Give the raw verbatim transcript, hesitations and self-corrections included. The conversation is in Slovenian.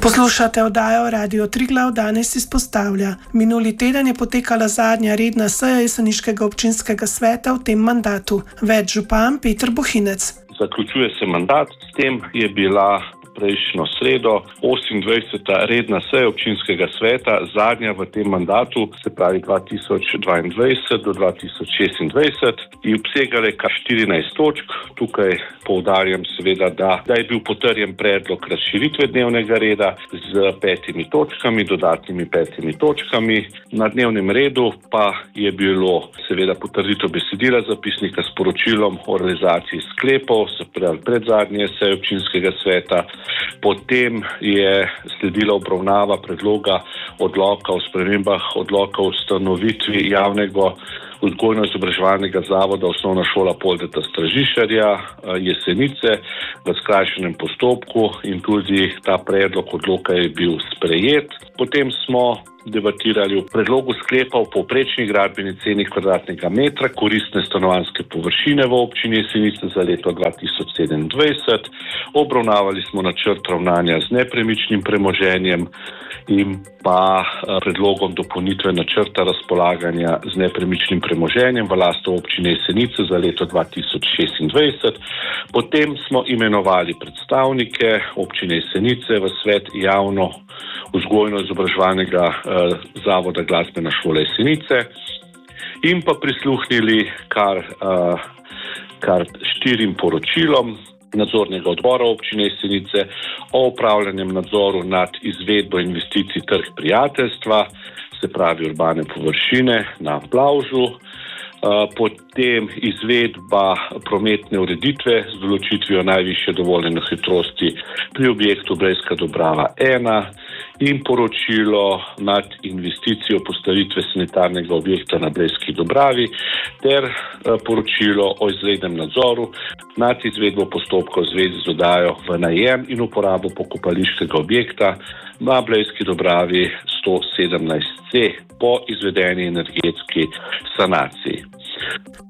Poslušate oddajo Radio Triglav, danes izpostavlja. Minuli teden je potekala zadnja redna seja jeseniškega občinskega sveta v tem mandatu. Več župan Peter Bohinec. Zaključuje se mandat, s tem je bila prejšnjo sredo osemindvajseta redna seja občinskega sveta, zadnja v tem mandatu, se pravi dva tisoč dvaindvajset do dva tisoč šestindvajset, in obsegale kar štirinajst točk. Tukaj poudarjam seveda, da, da je bil potrjen predlog razširitve dnevnega reda z petimi točkami, dodatnimi petimi točkami. Na dnevnem redu pa je bilo seveda potrditev besedila zapisnika s poročilom o realizaciji sklepov, se pravi predzadnje seje občinskega sveta. Potem je sledila obravnava predloga odloka o spremembah odloka o ustanovitvi javnega vzgojno-izobraževalnega zavoda Osnovna šola Poldeta Stražišarja Jesenice v skrajšanem postopku, in tudi ta predlog odloka je bil sprejet. Potem smo debatirali o predlogu sklepa o povprečni gradbeni ceni kvadratnega metra koristne stanovanjske površine v občini Jesenice za leto dva tisoč sedemindvajset. Obravnavali smo načrt ravnanja z nepremičnim premoženjem in pa predlogom dopolnitve načrta razpolaganja z nepremičnim premoženjem v lasti občine Jesenice za leto dva tisoč šestindvajset. Potem smo imenovali predstavnike občine Jesenice v svet javno vzgojno-izobraževalnega eh, zavoda Glasbena šola Jesenice in pa prisluhnili kar, eh, kar štirim poročilom nadzornega odbora občine Jesenice o upravljanjem nadzoru nad izvedbo investicij Trg prijateljstva, se pravi urbane površine na Plavžu, potem izvedba prometne ureditve z določitvijo najvišje dovoljene hitrosti pri objektu Blejska Dobrava ena in poročilo nad investicijo postavitve sanitarnega objekta na Blejski Dobravi ter poročilo o izrednem nadzoru nad izvedbo postopka v zvezi z oddajo v najem in uporabo pokopališkega objekta na Blejski Dobravi sto sedemnajst C po izvedeni energetski sanaciji.